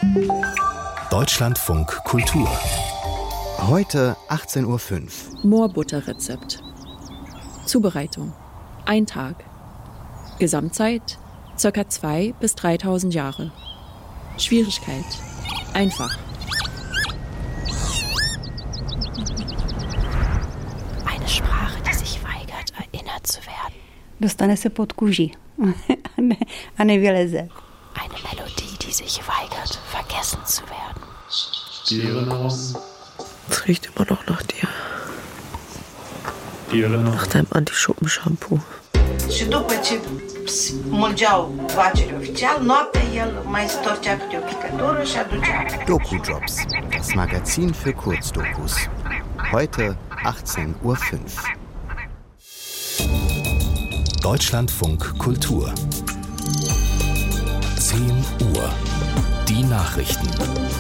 Deutschlandfunk Kultur. Heute 18:05 Uhr. Moorbutterrezept. Zubereitung: 1 Tag. Gesamtzeit: ca. 2.000 bis 3.000 Jahre. Schwierigkeit: einfach. Eine Sprache, die sich weigert, erinnert zu werden. Dostane se pod kůži a nevyleze. Eine Melodie, die sich weigert, vergessen zu werden. Es riecht immer noch nach dir. Nach deinem Anti-Schuppen-Shampoo. Și după ce smulgeau vacile oficial, noaptea el mai storcea câte o picătură și aducea. Doku-Jobs, das Magazin für Kurzdokus. Heute 18:05 Uhr. Deutschlandfunk Kultur. 10 Uhr. Die Nachrichten.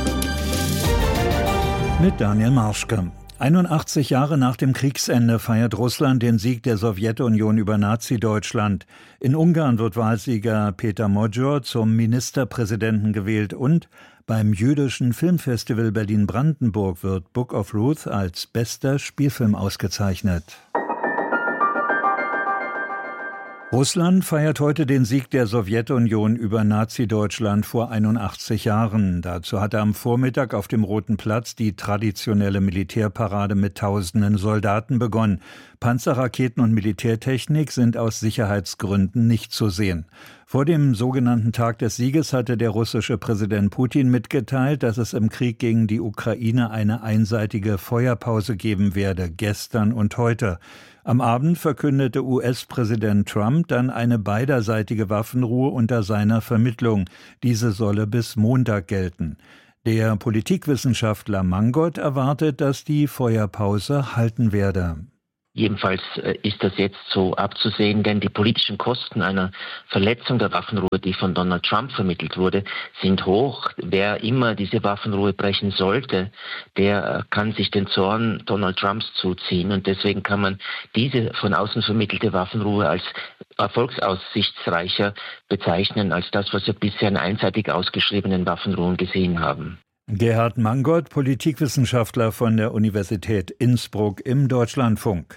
Mit Daniel Marschke. 81 Jahre nach dem Kriegsende feiert Russland den Sieg der Sowjetunion über Nazi-Deutschland. In Ungarn wird Wahlsieger Peter Magyar zum Ministerpräsidenten gewählt und beim jüdischen Filmfestival Berlin-Brandenburg wird Book of Ruth als bester Spielfilm ausgezeichnet. Russland feiert heute den Sieg der Sowjetunion über Nazi-Deutschland vor 81 Jahren. Dazu hatte am Vormittag auf dem Roten Platz die traditionelle Militärparade mit tausenden Soldaten begonnen. Panzerraketen und Militärtechnik sind aus Sicherheitsgründen nicht zu sehen. Vor dem sogenannten Tag des Sieges hatte der russische Präsident Putin mitgeteilt, dass es im Krieg gegen die Ukraine eine einseitige Feuerpause geben werde, gestern und heute. Am Abend verkündete US-Präsident Trump dann eine beiderseitige Waffenruhe unter seiner Vermittlung. Diese solle bis Montag gelten. Der Politikwissenschaftler Mangot erwartet, dass die Feuerpause halten werde. Jedenfalls ist das jetzt so abzusehen, denn die politischen Kosten einer Verletzung der Waffenruhe, die von Donald Trump vermittelt wurde, sind hoch. Wer immer diese Waffenruhe brechen sollte, der kann sich den Zorn Donald Trumps zuziehen. Und deswegen kann man diese von außen vermittelte Waffenruhe als erfolgsaussichtsreicher bezeichnen, als das, was wir bisher in einseitig ausgeschriebenen Waffenruhen gesehen haben. Gerhard Mangot, Politikwissenschaftler von der Universität Innsbruck im Deutschlandfunk.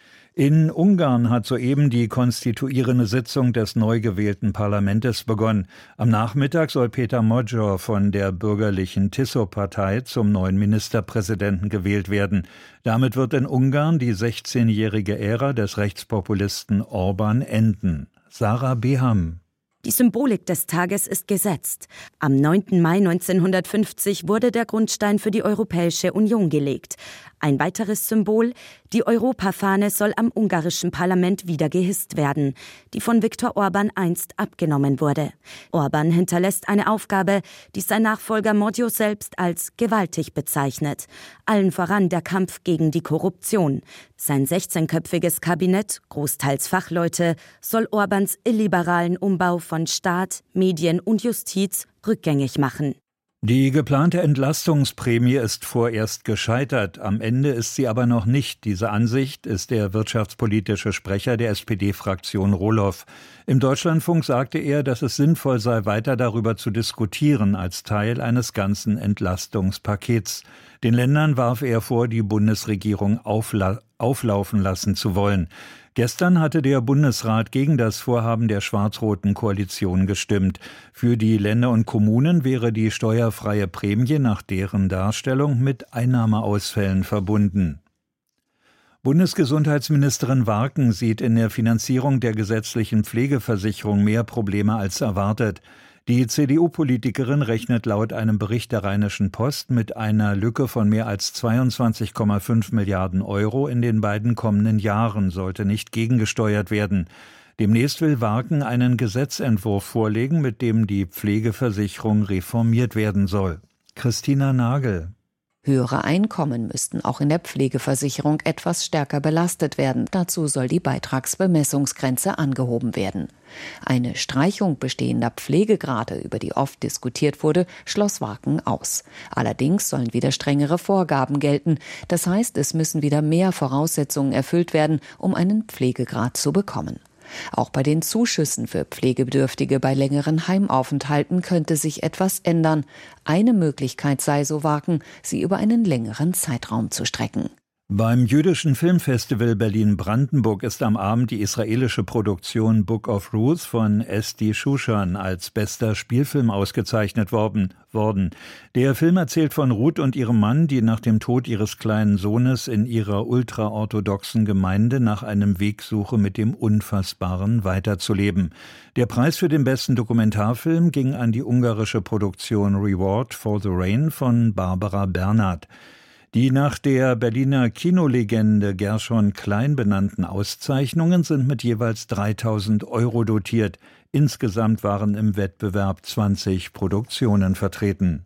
In Ungarn hat soeben die konstituierende Sitzung des neu gewählten Parlaments begonnen. Am Nachmittag soll Peter Magyar von der bürgerlichen Tiso-Partei zum neuen Ministerpräsidenten gewählt werden. Damit wird in Ungarn die 16-jährige Ära des Rechtspopulisten Orbán enden. Sarah Beham. Die Symbolik des Tages ist gesetzt. Am 9. Mai 1950 wurde der Grundstein für die Europäische Union gelegt. Ein weiteres Symbol: die Europafahne soll am ungarischen Parlament wieder gehisst werden, die von Viktor Orbán einst abgenommen wurde. Orbán hinterlässt eine Aufgabe, die sein Nachfolger Magyar selbst als gewaltig bezeichnet. Allen voran der Kampf gegen die Korruption. Sein 16-köpfiges Kabinett, großteils Fachleute, soll Orbáns illiberalen Umbau von Staat, Medien und Justiz rückgängig machen. Die geplante Entlastungsprämie ist vorerst gescheitert. Am Ende ist sie aber noch nicht. Diese Ansicht ist der wirtschaftspolitische Sprecher der SPD-Fraktion Roloff. Im Deutschlandfunk sagte er, dass es sinnvoll sei, weiter darüber zu diskutieren als Teil eines ganzen Entlastungspakets. Den Ländern warf er vor, die Bundesregierung auflaufen lassen zu wollen. Gestern hatte der Bundesrat gegen das Vorhaben der schwarz-roten Koalition gestimmt. Für die Länder und Kommunen wäre die steuerfreie Prämie nach deren Darstellung mit Einnahmeausfällen verbunden. Bundesgesundheitsministerin Warken sieht in der Finanzierung der gesetzlichen Pflegeversicherung mehr Probleme als erwartet. Die CDU-Politikerin rechnet laut einem Bericht der Rheinischen Post mit einer Lücke von mehr als 22,5 Milliarden Euro in den beiden kommenden Jahren, sollte nicht gegengesteuert werden. Demnächst will Warken einen Gesetzentwurf vorlegen, mit dem die Pflegeversicherung reformiert werden soll. Christina Nagel. Höhere Einkommen müssten auch in der Pflegeversicherung etwas stärker belastet werden. Dazu soll die Beitragsbemessungsgrenze angehoben werden. Eine Streichung bestehender Pflegegrade, über die oft diskutiert wurde, schloss Warken aus. Allerdings sollen wieder strengere Vorgaben gelten. Das heißt, es müssen wieder mehr Voraussetzungen erfüllt werden, um einen Pflegegrad zu bekommen. Auch bei den Zuschüssen für Pflegebedürftige bei längeren Heimaufenthalten könnte sich etwas ändern. Eine Möglichkeit sei, so Waken, sie über einen längeren Zeitraum zu strecken. Beim Jüdischen Filmfestival Berlin-Brandenburg ist am Abend die israelische Produktion Book of Ruth von Esti Shushan als bester Spielfilm ausgezeichnet worden. Der Film erzählt von Ruth und ihrem Mann, die nach dem Tod ihres kleinen Sohnes in ihrer ultraorthodoxen Gemeinde nach einem Weg suchen, mit dem Unfassbaren weiterzuleben. Der Preis für den besten Dokumentarfilm ging an die ungarische Produktion Reward for the Rain von Barbara Bernhardt. Die nach der Berliner Kinolegende Gershon Klein benannten Auszeichnungen sind mit jeweils 3.000 € dotiert. Insgesamt waren im Wettbewerb 20 Produktionen vertreten.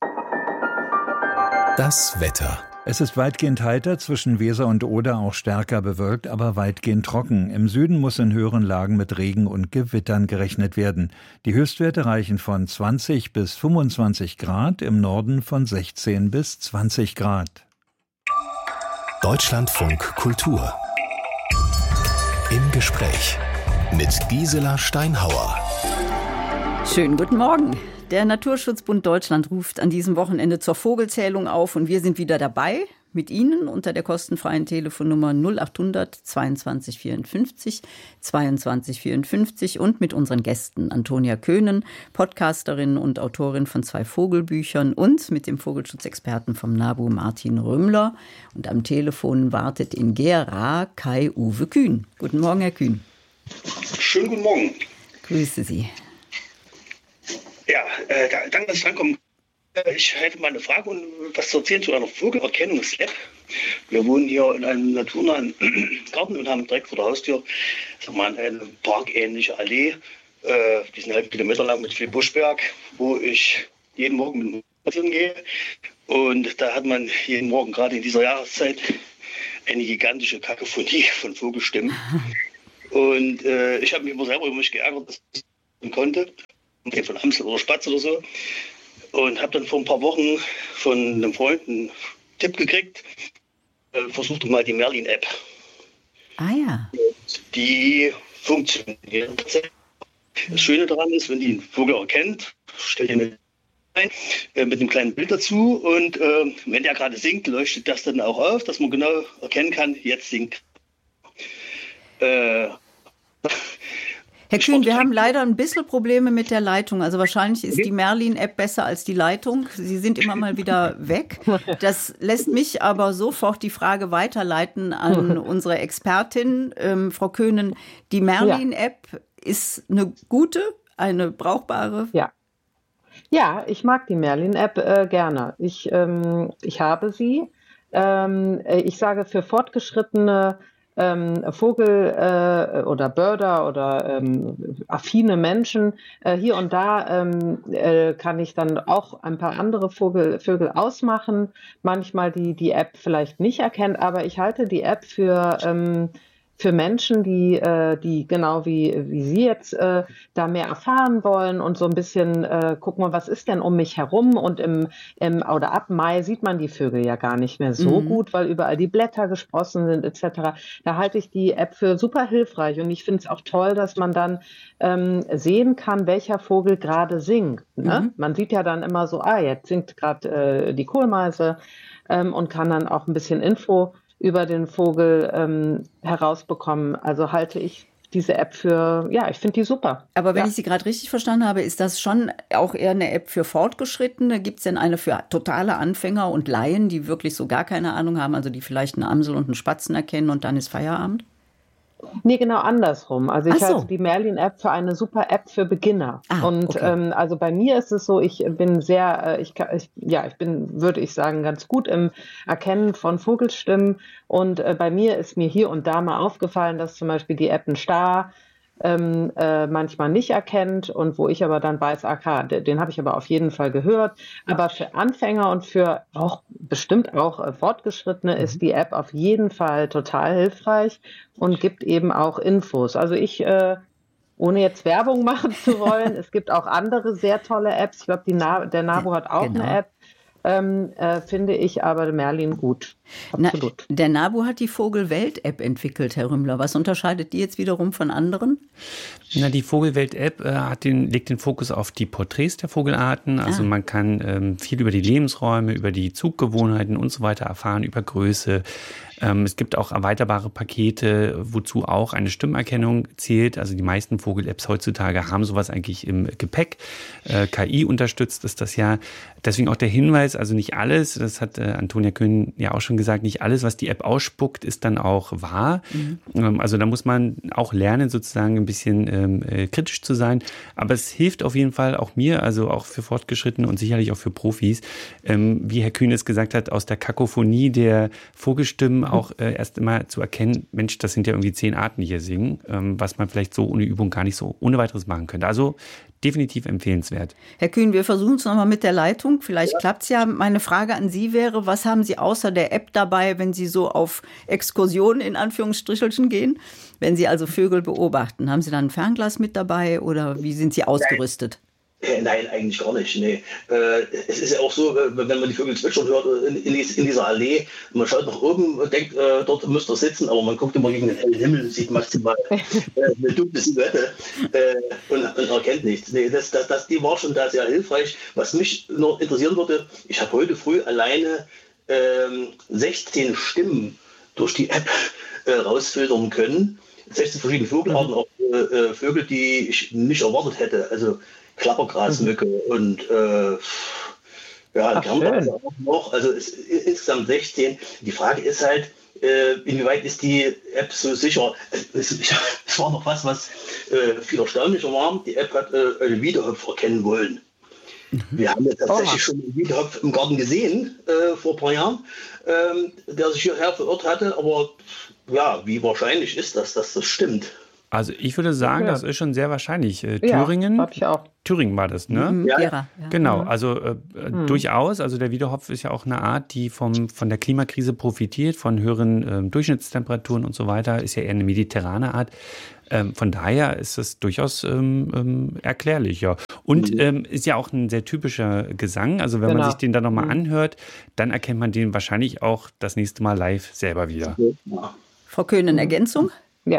Das Wetter. Es ist weitgehend heiter, zwischen Weser und Oder auch stärker bewölkt, aber weitgehend trocken. Im Süden muss in höheren Lagen mit Regen und Gewittern gerechnet werden. Die Höchstwerte reichen von 20 bis 25 Grad, im Norden von 16 bis 20 Grad. Deutschlandfunk Kultur. Im Gespräch mit Gisela Steinhauer. Schönen guten Morgen. Der Naturschutzbund Deutschland ruft an diesem Wochenende zur Vogelzählung auf und wir sind wieder dabei mit Ihnen unter der kostenfreien Telefonnummer 0800 22 54 22 54 und mit unseren Gästen Antonia Köhnen, Podcasterin und Autorin von 2 Vogelbüchern und mit dem Vogelschutzexperten vom NABU Martin Römmler. Und am Telefon wartet in Gera Kai-Uwe Kühn. Guten Morgen, Herr Kühn. Schönen guten Morgen. Grüße Sie. Ja, danke, dass Sie drankommen. Ich hätte mal eine Frage und was zu erzählen zu einer Vogelerkennungs-App. Wir wohnen hier in einem naturnahen Garten und haben direkt vor der Haustür, eine parkähnliche Allee, die ist 1,5 Kilometer lang mit viel Buschberg, wo ich jeden Morgen mit dem Spazieren gehe. Und da hat man jeden Morgen, gerade in dieser Jahreszeit, eine gigantische Kakophonie von Vogelstimmen. Und ich habe mich immer selber über mich geärgert, dass ich das konnte. Von Amsel oder Spatz oder so. Und habe dann vor ein paar Wochen von einem Freund einen Tipp gekriegt. Versuch doch mal die Merlin-App. Ah ja. Die funktioniert. Das Schöne daran ist, wenn die einen Vogel erkennt, stellt ihr ein mit einem kleinen Bild dazu. Und wenn der gerade singt, leuchtet das dann auch auf, dass man genau erkennen kann, jetzt singt. Herr Kühn, wir haben leider ein bisschen Probleme mit der Leitung. Also wahrscheinlich ist die Merlin-App besser als die Leitung. Sie sind immer mal wieder weg. Das lässt mich aber sofort die Frage weiterleiten an unsere Expertin, Frau Köhnen. Die Merlin-App ist eine gute, eine brauchbare? Ja, ich mag die Merlin-App gerne. Ich habe sie. Ich sage für fortgeschrittene Vogel oder Börder oder affine Menschen. Hier und da kann ich dann auch ein paar andere Vögel ausmachen. Manchmal die App vielleicht nicht erkennt, aber ich halte die App für Menschen, die genau wie Sie jetzt da mehr erfahren wollen und so ein bisschen gucken, mal, was ist denn um mich herum? Und oder ab Mai sieht man die Vögel ja gar nicht mehr so gut, weil überall die Blätter gesprossen sind etc. Da halte ich die App für super hilfreich und ich finde es auch toll, dass man dann sehen kann, welcher Vogel gerade singt. Ne? Man sieht ja dann immer so, jetzt singt gerade die Kohlmeise und kann dann auch ein bisschen Info über den Vogel herausbekommen. Also halte ich diese App für, ich finde die super. Aber wenn ich Sie gerade richtig verstanden habe, ist das schon auch eher eine App für Fortgeschrittene? Gibt es denn eine für totale Anfänger und Laien, die wirklich so gar keine Ahnung haben, also die vielleicht eine Amsel und einen Spatzen erkennen und dann ist Feierabend? Nee, genau andersrum. Also ich halte die Merlin-App für eine super App für Beginner. Und also bei mir ist es so, ich bin sehr, würde ich sagen, ganz gut im Erkennen von Vogelstimmen. Und bei mir ist mir hier und da mal aufgefallen, dass zum Beispiel die App einen Star manchmal nicht erkennt und wo ich aber dann weiß, den habe ich aber auf jeden Fall gehört. Aber für Anfänger und für auch bestimmt auch Fortgeschrittene ist die App auf jeden Fall total hilfreich und gibt eben auch Infos. Also ohne jetzt Werbung machen zu wollen, es gibt auch andere sehr tolle Apps. Ich glaube, der NABU hat auch eine App. finde ich aber Merlin gut. Absolut. Der NABU hat die Vogelwelt-App entwickelt, Herr Rümmler. Was unterscheidet die jetzt wiederum von anderen? Die Vogelwelt-App legt den Fokus auf die Porträts der Vogelarten. Also man kann viel über die Lebensräume, über die Zuggewohnheiten und so weiter erfahren, über Größe. Es gibt auch erweiterbare Pakete, wozu auch eine Stimmerkennung zählt. Also die meisten Vogel-Apps heutzutage haben sowas eigentlich im Gepäck. KI unterstützt ist das ja. Deswegen auch der Hinweis, also nicht alles, das hat Antonia Köhn ja auch schon gesagt, nicht alles, was die App ausspuckt, ist dann auch wahr. Also da muss man auch lernen, sozusagen ein bisschen kritisch zu sein. Aber es hilft auf jeden Fall auch mir, also auch für Fortgeschrittene und sicherlich auch für Profis, wie Herr Kühn es gesagt hat, aus der Kakophonie der Vogelstimmen auch erst immer zu erkennen, Mensch, das sind ja irgendwie 10 Arten, die hier singen, was man vielleicht so ohne Übung gar nicht so ohne weiteres machen könnte. Also definitiv empfehlenswert. Herr Kühn, wir versuchen es nochmal mit der Leitung. Vielleicht klappt es ja. Meine Frage an Sie wäre, was haben Sie außer der App dabei, wenn Sie so auf Exkursionen in Anführungsstrichelchen gehen? Wenn Sie also Vögel beobachten, haben Sie dann ein Fernglas mit dabei oder wie sind Sie ausgerüstet? Nein, eigentlich gar nicht. Nee. Es ist ja auch so, wenn man die Vögel zwitschern hört in dieser Allee, man schaut nach oben und denkt, dort müsste er sitzen, aber man guckt immer gegen den hellen Himmel und sieht maximal eine dunkle Silhouette und erkennt nichts. Nee, die war schon da sehr hilfreich. Was mich noch interessieren würde, ich habe heute früh alleine 16 Stimmen durch die App rausfiltern können. 16 verschiedene Vogelarten, auch Vögel, die ich nicht erwartet hätte. Also Klappergrasmücke und Gernwachs auch noch. Also insgesamt 16. Die Frage ist halt, inwieweit ist die App so sicher? Es war noch was viel erstaunlicher war. Die App hat einen Wiedehopf erkennen wollen. Wir haben jetzt tatsächlich schon einen Wiedehopf im Garten gesehen vor ein paar Jahren, der sich hierher verirrt hatte. Aber ja, wie wahrscheinlich ist das, dass das stimmt? Also ich würde sagen, das ist schon sehr wahrscheinlich. Thüringen, hab ich auch. Thüringen war das, ne? Ja. Genau, also durchaus. Also der Wiedehopf ist ja auch eine Art, die von der Klimakrise profitiert, von höheren Durchschnittstemperaturen und so weiter. Ist ja eher eine mediterrane Art. Von daher ist es durchaus erklärlich, ja. Und ist ja auch ein sehr typischer Gesang. Also wenn man sich den dann nochmal anhört, dann erkennt man den wahrscheinlich auch das nächste Mal live selber wieder. Frau Köhn, eine Ergänzung?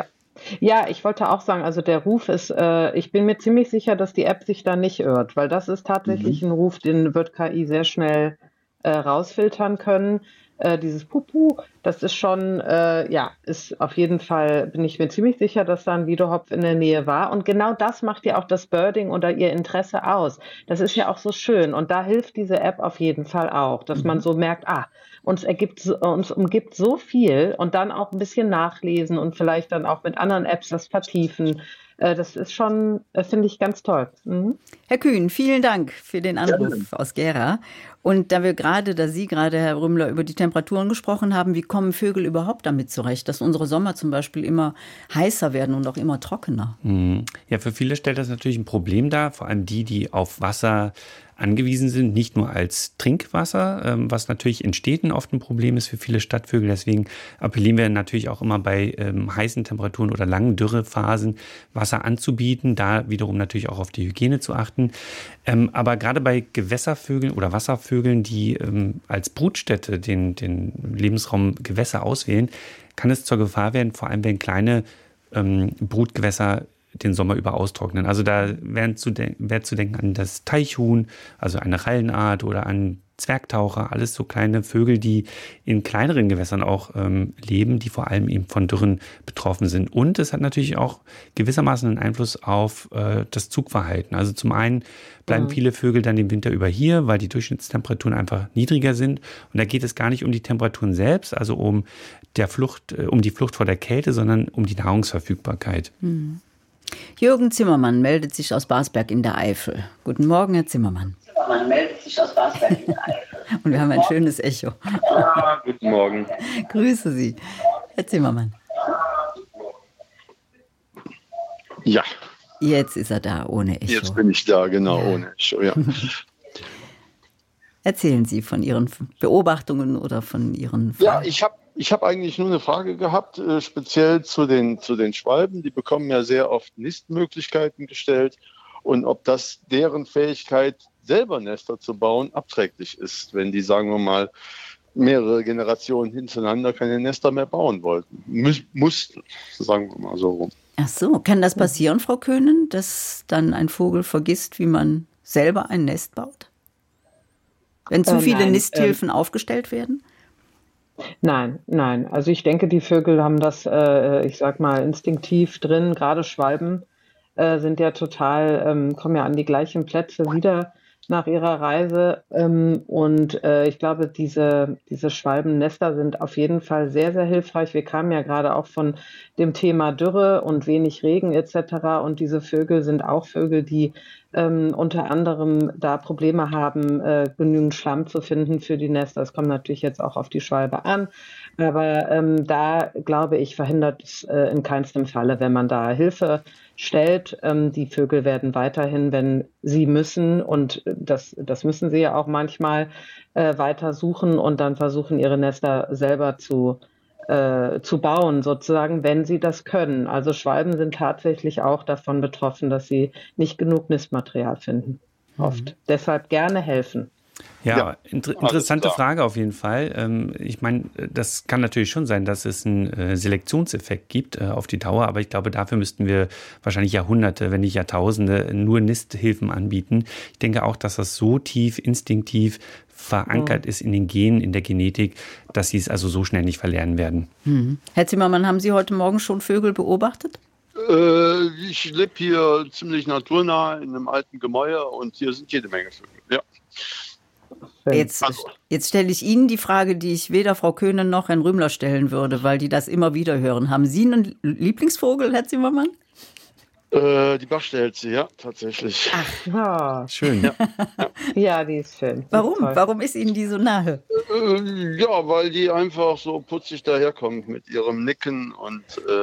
Ja, ich wollte auch sagen, also der Ruf ist, ich bin mir ziemlich sicher, dass die App sich da nicht irrt, weil das ist tatsächlich ein Ruf, den wird KI sehr schnell rausfiltern können. Dieses Pupu, das ist schon, ist auf jeden Fall, bin ich mir ziemlich sicher, dass da ein Wiedehopf in der Nähe war. Und genau das macht ja auch das Birding oder ihr Interesse aus. Das ist ja auch so schön. Und da hilft diese App auf jeden Fall auch, dass man so merkt, uns umgibt so viel und dann auch ein bisschen nachlesen und vielleicht dann auch mit anderen Apps das vertiefen. Das ist schon, finde ich, ganz toll. Herr Kühn, vielen Dank für den Anruf aus Gera. Und da Sie gerade, Herr Rümmler, über die Temperaturen gesprochen haben, wie kommen Vögel überhaupt damit zurecht, dass unsere Sommer zum Beispiel immer heißer werden und auch immer trockener? Ja, für viele stellt das natürlich ein Problem dar, vor allem die auf Wasser angewiesen sind, nicht nur als Trinkwasser, was natürlich in Städten oft ein Problem ist für viele Stadtvögel. Deswegen appellieren wir natürlich auch immer bei heißen Temperaturen oder langen Dürrephasen Wasser anzubieten, da wiederum natürlich auch auf die Hygiene zu achten. Aber gerade bei Gewässervögeln oder Wasservögeln, die als Brutstätte den Lebensraum Gewässer auswählen, kann es zur Gefahr werden, vor allem wenn kleine Brutgewässer den Sommer über austrocknen. Also da wäre zu denken an das Teichhuhn, also eine Rallenart oder an Zwergtaucher, alles so kleine Vögel, die in kleineren Gewässern auch leben, die vor allem eben von Dürren betroffen sind. Und es hat natürlich auch gewissermaßen einen Einfluss auf das Zugverhalten. Also zum einen bleiben viele Vögel dann den Winter über hier, weil die Durchschnittstemperaturen einfach niedriger sind. Und da geht es gar nicht um die Temperaturen selbst, also um die Flucht vor der Kälte, sondern um die Nahrungsverfügbarkeit. Jürgen Zimmermann meldet sich aus Basberg in der Eifel. Guten Morgen, Herr Zimmermann. Man meldet sich aus Basberg in der Eifel. Und wir haben ein schönes Echo. Ja, guten Morgen. Grüße Sie, Herr Zimmermann. Ja. Jetzt ist er da, ohne Echo. Jetzt bin ich da, genau, ohne Echo, ja. Erzählen Sie von Ihren Beobachtungen oder von Ihren Fragen. Ja, ich hab eigentlich nur eine Frage gehabt, speziell zu den Schwalben. Die bekommen ja sehr oft Nistmöglichkeiten gestellt und ob das deren Fähigkeit selber Nester zu bauen, abträglich ist, wenn die, sagen wir mal, mehrere Generationen hintereinander keine Nester mehr bauen wollten. Mussten, sagen wir mal so rum. Ach so, kann das passieren, Frau Köhnen, dass dann ein Vogel vergisst, wie man selber ein Nest baut? Wenn zu viele Nisthilfen aufgestellt werden? Nein. Also ich denke, die Vögel haben das, ich sag mal, instinktiv drin. Gerade Schwalben sind ja total, kommen ja an die gleichen Plätze wieder nach ihrer Reise. Und ich glaube, diese Schwalbennester sind auf jeden Fall sehr, sehr hilfreich. Wir kamen ja gerade auch von dem Thema Dürre und wenig Regen etc. Und diese Vögel sind auch Vögel, die unter anderem da Probleme haben, genügend Schlamm zu finden für die Nester. Das kommt natürlich jetzt auch auf die Schwalbe an. Aber da, glaube ich, verhindert es in keinstem Falle, wenn man da Hilfe stellt. Die Vögel werden weiterhin, wenn sie müssen, und das müssen sie ja auch manchmal, weiter suchen und dann versuchen, ihre Nester selber zu bauen, sozusagen, wenn sie das können. Also Schwalben sind tatsächlich auch davon betroffen, dass sie nicht genug Nistmaterial finden. Oft. Deshalb gerne helfen. Ja, interessante Frage auf jeden Fall. Ich meine, das kann natürlich schon sein, dass es einen Selektionseffekt gibt auf die Dauer, aber ich glaube, dafür müssten wir wahrscheinlich Jahrhunderte, wenn nicht Jahrtausende, nur Nisthilfen anbieten. Ich denke auch, dass das so tief instinktiv verankert ist in den Genen, in der Genetik, dass sie es also so schnell nicht verlernen werden. Herr Zimmermann, haben Sie heute Morgen schon Vögel beobachtet? Ich lebe hier ziemlich naturnah in einem alten Gemäuer und hier sind jede Menge Vögel, ja. Jetzt stelle ich Ihnen die Frage, die ich weder Frau Köhnen noch Herrn Rümmler stellen würde, weil die das immer wieder hören. Haben Sie einen Lieblingsvogel, Herr Zimmermann? Die Bachstelze, ja, tatsächlich. Ach, ja. Schön. Ja, die ist schön. Warum? Warum ist Ihnen die so nahe? Ja, weil die einfach so putzig daherkommt mit ihrem Nicken und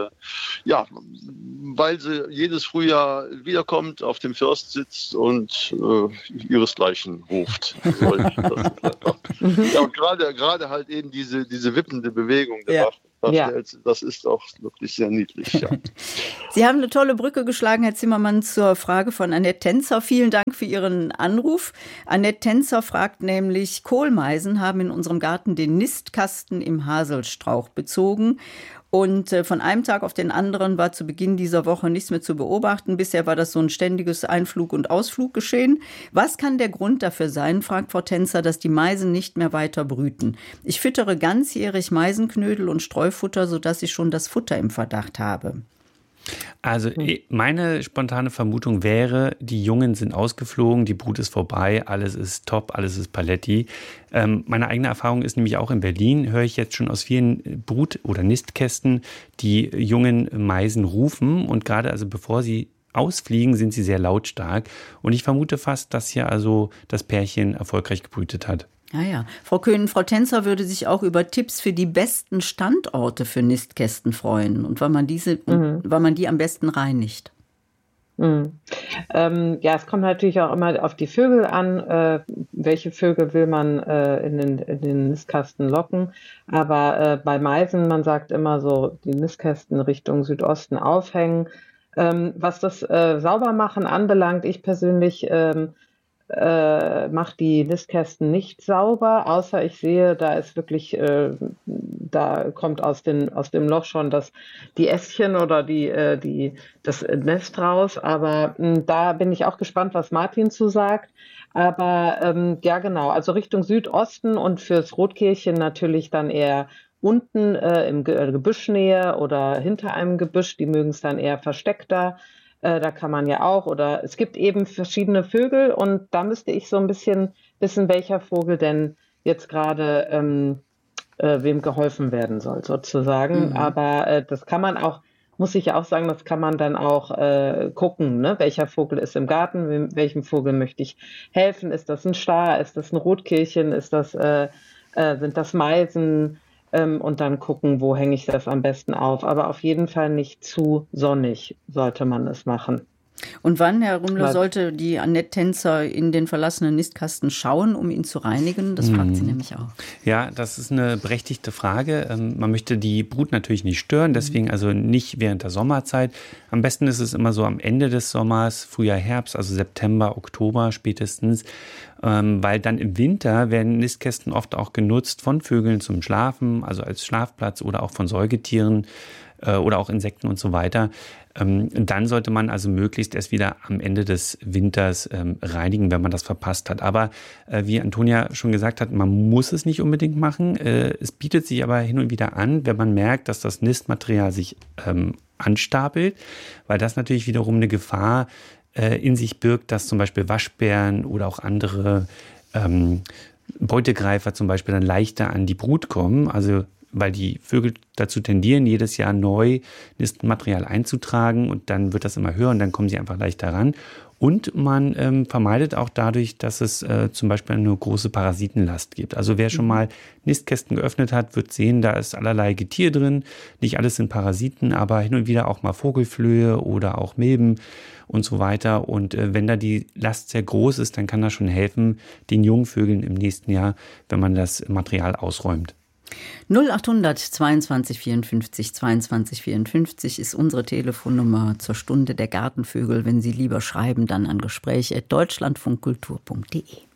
weil sie jedes Frühjahr wiederkommt, auf dem First sitzt und ihresgleichen ruft. Ja, und gerade halt eben diese wippende Bewegung der Bachstelze, das ist auch wirklich sehr niedlich. Ja. Sie haben eine tolle Brücke geschlagen, Herr Zimmermann, zur Frage von Annette Tenzer. Vielen Dank für Ihren Anruf. Annette Tenzer fragt nämlich, Kohlmeisen haben in unserem Garten den Nistkasten im Haselstrauch bezogen. Und von einem Tag auf den anderen war zu Beginn dieser Woche nichts mehr zu beobachten. Bisher war das so ein ständiges Einflug- und Ausfluggeschehen. Was kann der Grund dafür sein, fragt Frau Tenzer, dass die Meisen nicht mehr weiter brüten? Ich füttere ganzjährig Meisenknödel und Streufutter, sodass ich schon das Futter im Verdacht habe. Also meine spontane Vermutung wäre, die Jungen sind ausgeflogen, die Brut ist vorbei, alles ist top, alles ist Paletti. Meine eigene Erfahrung ist nämlich auch in Berlin, höre ich jetzt schon aus vielen Brut- oder Nistkästen, die jungen Meisen rufen und gerade also bevor sie ausfliegen, sind sie sehr lautstark. Und ich vermute fast, dass hier also das Pärchen erfolgreich gebrütet hat. Ja. Frau Köhnen, Frau Tenzer würde sich auch über Tipps für die besten Standorte für Nistkästen freuen und wann man die am besten reinigt. Es kommt natürlich auch immer auf die Vögel an, welche Vögel will man in den Nistkasten locken. Aber bei Meisen, man sagt immer so, die Nistkästen Richtung Südosten aufhängen. Was das Saubermachen anbelangt, ich persönlich mache die Nistkästen nicht sauber, außer ich sehe, da ist wirklich, da kommt aus dem Loch schon die Ästchen oder das Nest raus. Aber da bin ich auch gespannt, was Martin zu sagt. Aber ja, genau, also Richtung Südosten und fürs Rotkehlchen natürlich dann eher unten im Gebüschnähe oder hinter einem Gebüsch. Die mögen es dann eher versteckter. Da kann man ja auch, oder es gibt eben verschiedene Vögel und da müsste ich so ein bisschen wissen, welcher Vogel denn jetzt gerade wem geholfen werden soll, sozusagen. Aber das kann man auch, muss ich auch sagen, das kann man dann auch gucken, ne? Welcher Vogel ist im Garten, welchem Vogel möchte ich helfen? Ist das ein Star, ist das ein Rotkehlchen, sind das Meisen? Und dann gucken, wo hänge ich das am besten auf. Aber auf jeden Fall nicht zu sonnig sollte man es machen. Und wann, Herr Rümmler, sollte die Annette Tänzer in den verlassenen Nistkasten schauen, um ihn zu reinigen? Das fragt sie nämlich auch. Ja, das ist eine berechtigte Frage. Man möchte die Brut natürlich nicht stören, deswegen also nicht während der Sommerzeit. Am besten ist es immer so am Ende des Sommers, Frühjahr, Herbst, also September, Oktober spätestens, weil dann im Winter werden Nistkästen oft auch genutzt von Vögeln zum Schlafen, also als Schlafplatz oder auch von Säugetieren oder auch Insekten und so weiter. Dann sollte man also möglichst erst wieder am Ende des Winters reinigen, wenn man das verpasst hat. Aber wie Antonia schon gesagt hat, man muss es nicht unbedingt machen. Es bietet sich aber hin und wieder an, wenn man merkt, dass das Nistmaterial sich anstapelt, weil das natürlich wiederum eine Gefahr in sich birgt, dass zum Beispiel Waschbären oder auch andere Beutegreifer zum Beispiel dann leichter an die Brut kommen. Also weil die Vögel dazu tendieren, jedes Jahr neu Nistmaterial einzutragen und dann wird das immer höher und dann kommen sie einfach leichter ran. Und man vermeidet auch dadurch, dass es zum Beispiel eine große Parasitenlast gibt. Also wer schon mal Nistkästen geöffnet hat, wird sehen, da ist allerlei Getier drin. Nicht alles sind Parasiten, aber hin und wieder auch mal Vogelflöhe oder auch Milben und so weiter. Und wenn da die Last sehr groß ist, dann kann das schon helfen, den jungen Vögeln im nächsten Jahr, wenn man das Material ausräumt. 0800 22 54 22 54 ist unsere Telefonnummer zur Stunde der Gartenvögel. Wenn Sie lieber schreiben, dann an gespräch@deutschlandfunkkultur.de.